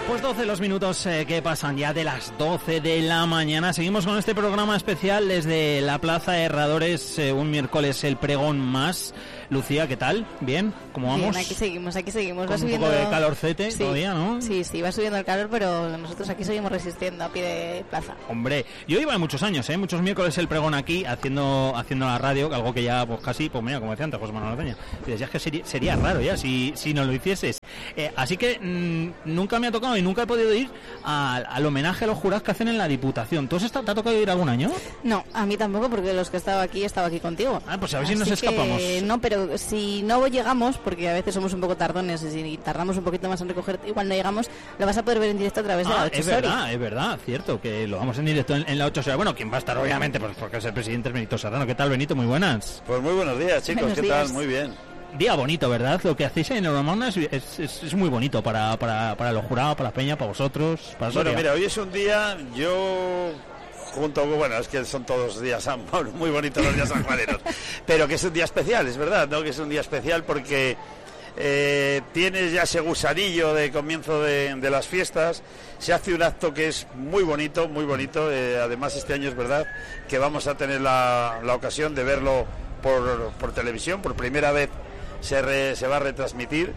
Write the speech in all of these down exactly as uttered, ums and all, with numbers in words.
Pues doce los minutos eh, que pasan ya de las doce de la mañana. Seguimos con este programa especial desde la Plaza de Herradores, eh, un miércoles el pregón más. Lucía, ¿qué tal? ¿Bien? ¿Cómo vamos? Bien, aquí seguimos, aquí seguimos. Con va un subiendo... poco de calorcete sí, todavía, ¿no? Sí, sí, va subiendo el calor, pero nosotros aquí seguimos resistiendo a pie de plaza. Hombre, yo iba muchos años, ¿eh? Muchos miércoles el pregón aquí, haciendo haciendo la radio, algo que ya, pues casi, pues mira, como decía antes José Manuel Aceña, decías que sería, sería raro ya si, si no lo hicieses. Eh, así que mmm, nunca me ha tocado y nunca he podido ir a, al homenaje a los jurados que hacen en la Diputación. ¿Tú has estado, te ha tocado ir algún año? No, a mí tampoco, porque los que he estado aquí, he estado aquí contigo. Ah, pues a ver si así nos escapamos. Que, no, pero si no llegamos, porque a veces somos un poco tardones y si tardamos un poquito más en recoger, igual no llegamos, lo vas a poder ver en directo a través de ah, la ocho es verdad, es verdad, cierto, que lo vamos en directo en, en la ocho. Bueno, ¿quién va a estar obviamente? Pues porque es el presidente es Benito Serrano. ¿Qué tal, Benito? Muy buenas. Pues muy buenos días, chicos. Buenos ¿Qué días. tal? Muy bien. Día bonito, ¿verdad? Lo que hacéis en Euromagna es, es, es, es muy bonito para, para, para los jurados, para la peña, para vosotros, para Bueno, Soria. mira, hoy es un día, yo junto, bueno, es que son todos días muy bonitos los días sanjuaneros, pero que es un día especial, es verdad, ¿no? Que es un día especial porque eh, tienes ya ese gusanillo de comienzo de, de las fiestas, se hace un acto que es muy bonito, muy bonito, eh, además este año es verdad que vamos a tener la, la ocasión de verlo por, por televisión, por primera vez se, re, se va a retransmitir.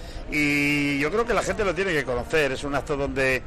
Y yo creo que la gente lo tiene que conocer. Es un acto donde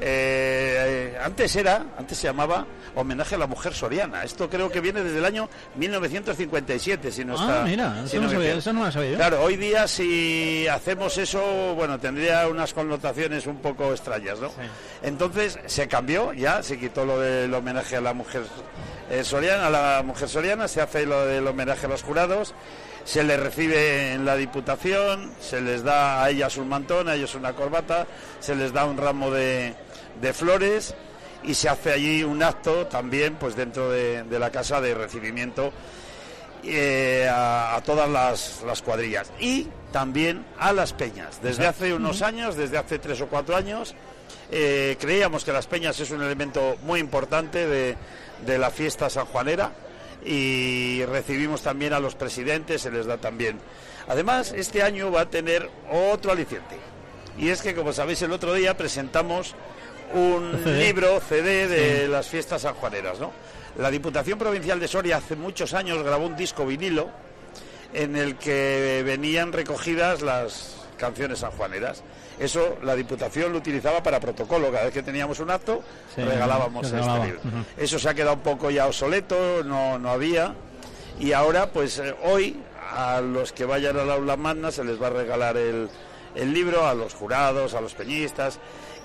eh, antes era, antes se llamaba homenaje a la mujer soriana. Esto creo que viene desde el año mil novecientos cincuenta y siete, si no ah, está. mira, si eso, no no sabía, eso no lo sabía yo. Claro, hoy día si hacemos eso, bueno, tendría unas connotaciones un poco extrañas, ¿no? Sí. Entonces se cambió, ya se quitó lo del homenaje a la mujer eh, soriana, a la mujer soriana, se hace lo del homenaje a los jurados. Se les recibe en la Diputación, se les da a ellas un mantón, a ellos una corbata, se les da un ramo de, de flores y se hace allí un acto también pues dentro de, de la casa de recibimiento eh, a, a todas las, las cuadrillas y también a las peñas. Desde hace unos años, desde hace tres o cuatro años, eh, creíamos que las peñas es un elemento muy importante de, de la fiesta sanjuanera. Y recibimos también a los presidentes, se les da también. Además, este año va a tener otro aliciente. Y es que, como sabéis, el otro día presentamos un C D. libro C D de sí. las fiestas sanjuaneras, ¿no? La Diputación Provincial de Soria hace muchos años grabó un disco vinilo en el que venían recogidas las canciones sanjuaneras. Eso la Diputación lo utilizaba para protocolo, cada vez que teníamos un acto sí, regalábamos este libro. Uh-huh. Eso se ha quedado un poco ya obsoleto, no, no había, y ahora pues eh, hoy a los que vayan al aula magna se les va a regalar el, el libro, a los jurados, a los peñistas,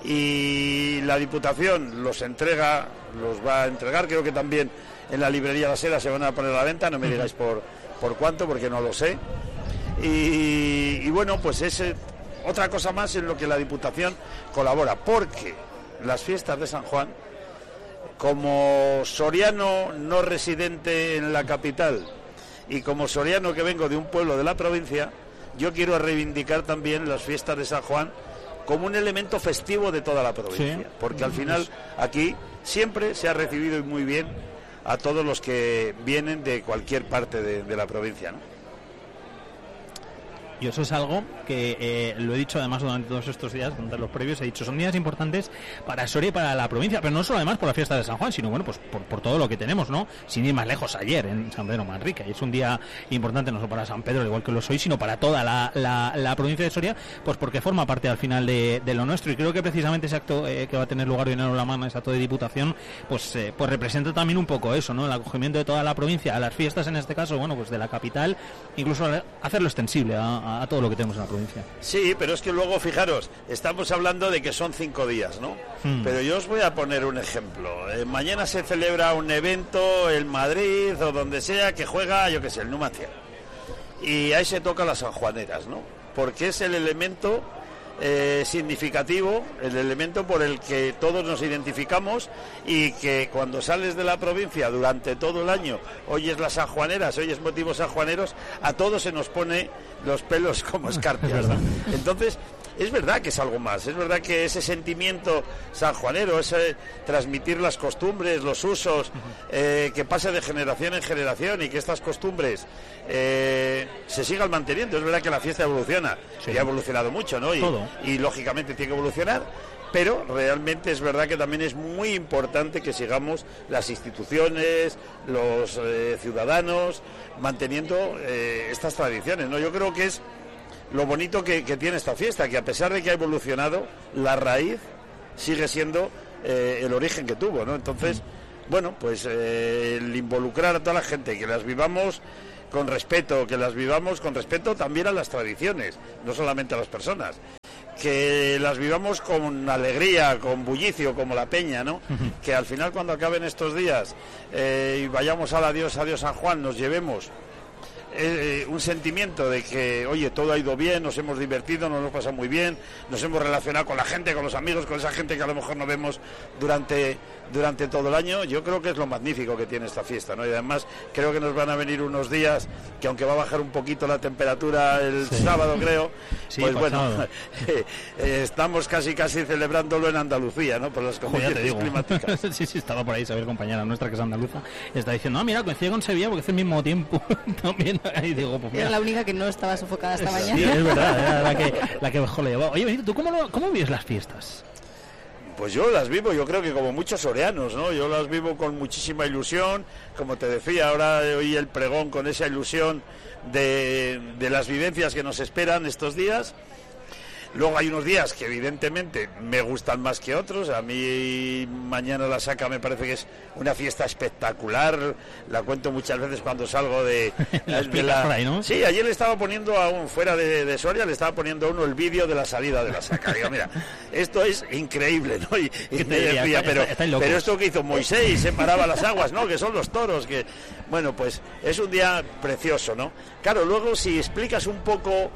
y la Diputación los entrega, los va a entregar, creo que también en la librería La Seda se van a poner a la venta, no me uh-huh. digáis por, por cuánto, porque no lo sé, y, y bueno, pues ese... Otra cosa más en lo que la Diputación colabora, porque las fiestas de San Juan, como soriano no residente en la capital y como soriano que vengo de un pueblo de la provincia, yo quiero reivindicar también las fiestas de San Juan como un elemento festivo de toda la provincia, sí. porque al final aquí siempre se ha recibido muy bien a todos los que vienen de cualquier parte de, de la provincia, ¿no? Y eso es algo que eh, lo he dicho además durante todos estos días, durante los previos, he dicho, son días importantes para Soria y para la provincia, pero no solo además por la fiesta de San Juan, sino bueno, pues por, por todo lo que tenemos, ¿no? Sin ir más lejos, ayer en San Pedro Manrique, y es un día importante no solo para San Pedro, igual que lo soy, sino para toda la, la, la provincia de Soria, pues porque forma parte al final de, de lo nuestro, y creo que precisamente ese acto eh, que va a tener lugar hoy en la Magna, ese acto de Diputación, pues, eh, pues representa también un poco eso, ¿no? El acogimiento de toda la provincia, a las fiestas en este caso, bueno, pues de la capital, incluso hacerlo extensible a a todo lo que tenemos en la provincia. Sí, pero es que luego, fijaros, estamos hablando de que son cinco días, ¿no? Hmm. Pero yo os voy a poner un ejemplo. Eh, mañana se celebra un evento en Madrid o donde sea que juega, yo qué sé, el Numancia. Y ahí se toca las sanjuaneras, ¿no? Porque es el elemento eh, significativo, el elemento por el que todos nos identificamos y que cuando sales de la provincia durante todo el año oyes las sanjuaneras, oyes motivos sanjuaneros, a todos se nos pone los pelos como escarpias. Entonces, es verdad que es algo más, es verdad que ese sentimiento sanjuanero, ese transmitir las costumbres, los usos, eh, que pase de generación en generación y que estas costumbres eh, se sigan manteniendo. Es verdad que la fiesta evoluciona, sí. y ha evolucionado mucho, ¿no? Y, y lógicamente tiene que evolucionar, pero realmente es verdad que también es muy importante que sigamos las instituciones, los eh, ciudadanos, manteniendo eh, estas tradiciones, ¿no? Yo creo que es lo bonito que, que tiene esta fiesta, que a pesar de que ha evolucionado, la raíz sigue siendo eh, el origen que tuvo, ¿no? Entonces, bueno, pues eh, el involucrar a toda la gente, que las vivamos con respeto, que las vivamos con respeto también a las tradiciones, no solamente a las personas, que las vivamos con alegría, con bullicio, como la peña, ¿no? Uh-huh. Que al final, cuando acaben estos días eh, y vayamos al adiós, adiós San Juan, nos llevemos Eh, un sentimiento de que, oye, todo ha ido bien, nos hemos divertido, nos lo hemos pasado muy bien, nos hemos relacionado con la gente, con los amigos, con esa gente que a lo mejor no vemos durante durante todo el año. Yo creo que es lo magnífico que tiene esta fiesta, ¿no? Y además creo que nos van a venir unos días que, aunque va a bajar un poquito la temperatura el sí. sábado, creo, sí, pues bueno, eh, eh, estamos casi casi celebrándolo en Andalucía, ¿no? Por las condiciones climáticas. sí, sí, estaba por ahí, Isabel, compañera nuestra que es andaluza, está diciendo, ah, mira, coincide con Sevilla porque es el mismo tiempo también. Y digo, pues, era la única que no estaba sofocada esta mañana. Sí, es verdad, era la que, la que mejor le llevaba. Oye, Benito, ¿tú cómo, lo, cómo vives las fiestas? Pues yo las vivo, yo creo que como muchos soreanos, ¿no? Yo las vivo con muchísima ilusión, como te decía, ahora oí el pregón con esa ilusión de, de las vivencias que nos esperan estos días. Luego hay unos días que evidentemente me gustan más que otros. A mí mañana la Saca me parece que es una fiesta espectacular. La cuento muchas veces cuando salgo de, de la... Ahí, ¿no? Sí, ayer le estaba poniendo a un fuera de, de Soria, le estaba poniendo a uno el vídeo de la salida de la Saca. Digo, mira, esto es increíble, ¿no? Y, y me decía, pero, pero esto que hizo Moisés y separaba las aguas, ¿no? Que son los toros, que... Bueno, pues es un día precioso, ¿no? Claro, luego si explicas un poco...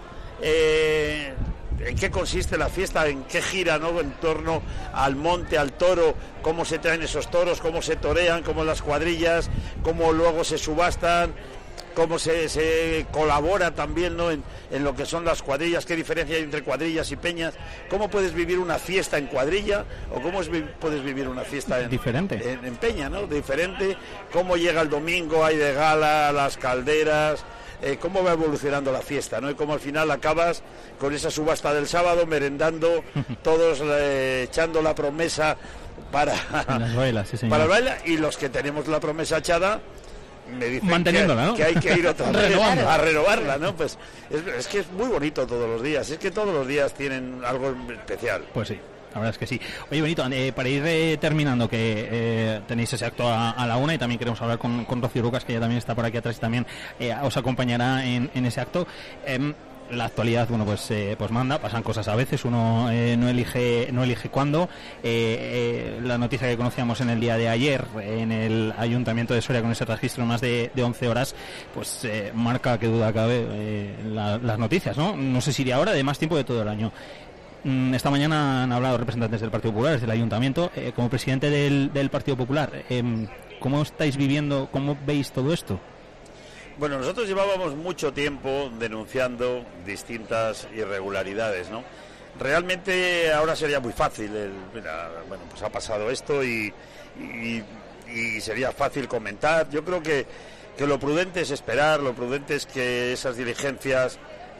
Eh, en qué consiste la fiesta, en qué gira, ¿no? En torno al monte, al toro, cómo se traen esos toros, cómo se torean, cómo las cuadrillas, cómo luego se subastan, cómo se, se colabora también, ¿no? En, en lo que son las cuadrillas, qué diferencia hay entre cuadrillas y peñas, cómo puedes vivir una fiesta en cuadrilla o cómo es, puedes vivir una fiesta en, diferente. En, en peña, ¿no? Diferente, cómo llega el domingo, hay de gala, las calderas... Eh, cómo va evolucionando la fiesta, ¿no? Y cómo al final acabas con esa subasta del sábado, merendando, todos eh, echando la promesa para, las bailas, sí, para el baile, y los que tenemos la promesa echada me dicen manteniéndola, que, ¿no? que hay que ir otra vez a renovarla, ¿no? Pues es, es que es muy bonito todos los días, es que todos los días tienen algo especial. Pues sí. La verdad es que sí. Oye, Benito, eh, para ir eh, terminando, que eh, tenéis ese acto a, a la una y también queremos hablar con, con Rocío Lucas, que ella también está por aquí atrás y también eh, os acompañará en, en ese acto. Eh, la actualidad, bueno, pues eh, pues manda, pasan cosas a veces, uno eh, no elige no elige cuándo. Eh, eh, la noticia que conocíamos en el día de ayer en el Ayuntamiento de Soria con ese registro más de, de once horas, pues eh, marca, que duda cabe, eh, la, las noticias, ¿no? No sé si de ahora, de más tiempo, de todo el año. Esta mañana han hablado representantes del Partido Popular, del Ayuntamiento. Eh, como presidente del, del Partido Popular, eh, ¿cómo estáis viviendo, cómo veis todo esto? Bueno, nosotros llevábamos mucho tiempo denunciando distintas irregularidades, ¿no? Realmente ahora sería muy fácil, el, mira, bueno, pues ha pasado esto y, y, y sería fácil comentar. Yo creo que, que lo prudente es esperar, lo prudente es que esas diligencias...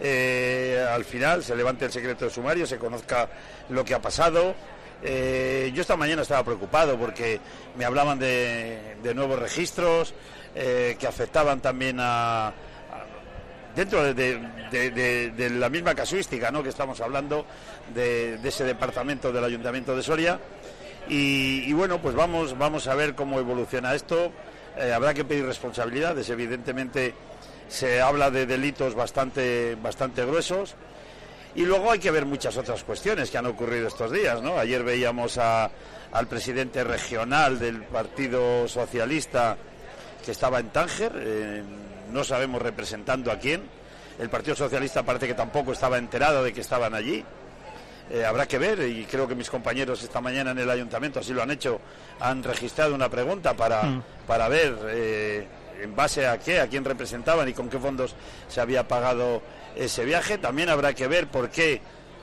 Eh, al final se levante el secreto de sumario, se conozca lo que ha pasado. Eh, yo esta mañana estaba preocupado porque me hablaban de, de nuevos registros eh, que afectaban también a, a dentro de, de, de, de, de la misma casuística, ¿no? Que estamos hablando de, de ese departamento del Ayuntamiento de Soria y, y bueno, pues vamos, vamos a ver cómo evoluciona esto. Eh, habrá que pedir responsabilidades, evidentemente. Se habla de delitos bastante bastante gruesos y luego hay que ver muchas otras cuestiones que han ocurrido estos días, ¿no? Ayer veíamos a, al presidente regional del Partido Socialista que estaba en Tánger, eh, no sabemos representando a quién. El Partido Socialista parece que tampoco estaba enterado de que estaban allí. Eh, habrá que ver, y creo que mis compañeros esta mañana en el Ayuntamiento así lo han hecho, han registrado una pregunta para, mm. para ver... Eh, en base a qué, a quién representaban y con qué fondos se había pagado ese viaje. También habrá que ver por qué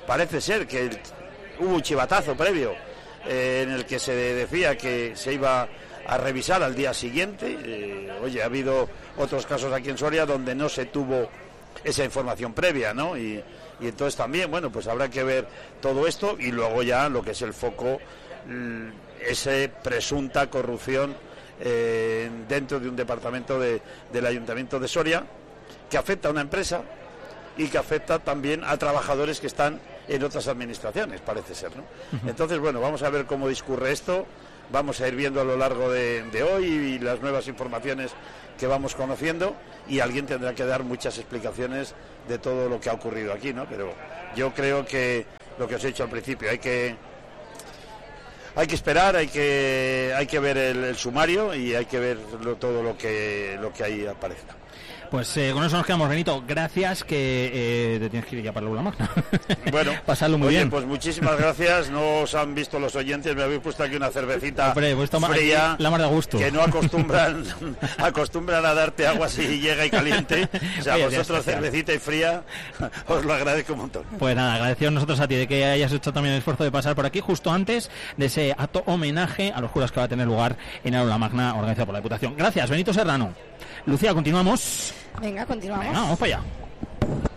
parece ser que el, hubo un chivatazo previo eh, en el que se decía que se iba a revisar al día siguiente. Eh, oye, ha habido otros casos aquí en Soria donde no se tuvo esa información previa, ¿no? Y, y entonces también, bueno, pues habrá que ver todo esto y luego ya lo que es el foco, esa presunta corrupción eh, dentro de un departamento de, del Ayuntamiento de Soria, que afecta a una empresa y que afecta también a trabajadores que están en otras administraciones, parece ser, ¿no? Uh-huh. Entonces, bueno, vamos a ver cómo discurre esto, vamos a ir viendo a lo largo de, de hoy y las nuevas informaciones que vamos conociendo, y alguien tendrá que dar muchas explicaciones de todo lo que ha ocurrido aquí, ¿no? Pero yo creo que lo que os he dicho al principio, hay que hay que esperar, hay que hay que ver el, el sumario y hay que ver lo, todo lo que lo que ahí aparezca. Pues eh, con eso nos quedamos, Benito. Gracias, que eh, te tienes que ir ya para la aula magna. Bueno, pasarlo muy oye, bien. Pues muchísimas gracias. No os han visto los oyentes, me habéis puesto aquí una cervecita Hombre, pues toma, fría, la mar de gusto, que no acostumbran acostumbran a darte agua si llega y caliente. O sea, oye, vosotros cervecita y fría, os lo agradezco un montón. Pues nada, agradecidos nosotros a ti de que hayas hecho también el esfuerzo de pasar por aquí justo antes de ese acto homenaje a los curas que va a tener lugar en el aula magna organizada por la Diputación. Gracias, Benito Serrano. Lucía, continuamos. Venga, continuamos. Venga, vamos para allá.